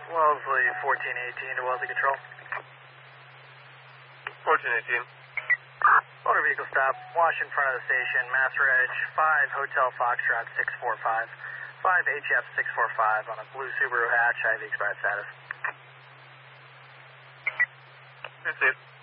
Wellesley 1418 to Wellesley Control. 1418. Motor vehicle stop, wash in front of the station, Master Edge, 5 Hotel Foxtrot 645, 5 HF 645 on a blue Subaru hatch, IV expired status. That's it.